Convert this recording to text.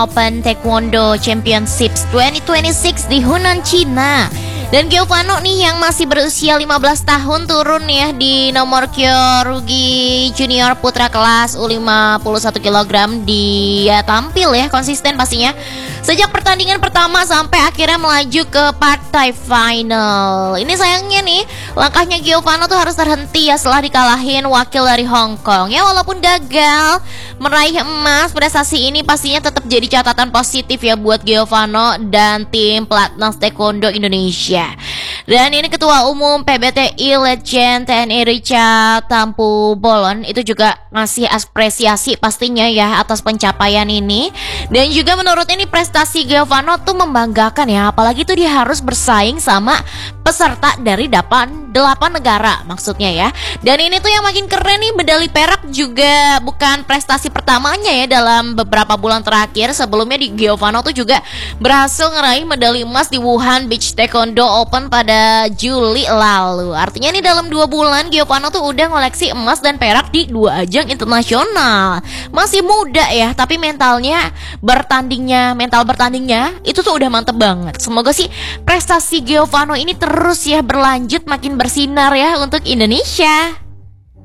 Open Taekwondo Championships 2026 di Hunan, Cina. Dan Giovanno nih yang masih berusia 15 tahun turun ya di nomor kyorugi junior putra kelas U51 kg. Dia tampil ya konsisten pastinya sejak pertandingan pertama sampai akhirnya melaju ke partai final. Ini sayangnya nih langkahnya Giovanno tuh harus terhenti ya setelah dikalahin wakil dari Hong Kong. Ya walaupun gagal meraih emas, prestasi ini pastinya tetap jadi catatan positif ya buat Giovanno dan tim Pelatnas Taekwondo Indonesia. Dan ini Ketua Umum PBTI Legend TNI Richard Tampu Bolon itu juga ngasih apresiasi pastinya ya atas pencapaian ini. Dan juga menurut ini prestasi Giovanno tuh membanggakan ya, apalagi tuh dia harus bersaing sama peserta dari 8 negara maksudnya ya. Dan ini tuh yang makin keren nih, medali perak juga bukan prestasi pertamanya ya dalam beberapa bulan terakhir. Sebelumnya di Giovanno tuh juga berhasil ngeraih medali emas di Wuhan Beach Taekwondo Open pada Juli lalu. Artinya nih dalam 2 bulan Giovanno tuh udah ngoleksi emas dan perak di 2 ajang internasional. Masih muda ya, tapi mental bertandingnya itu tuh udah mantep banget. Semoga sih prestasi Giovanno ini terus ya berlanjut makin bersinar ya untuk Indonesia.